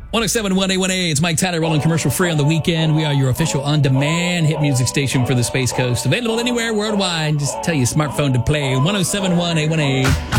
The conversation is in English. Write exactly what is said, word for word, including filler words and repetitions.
one oh seven point one A one A, it's Mike Tyler rolling commercial free on the weekend. We are your official on-demand hit music station for the Space Coast. Available anywhere worldwide. Just tell your smartphone to play one oh seven point one A one A.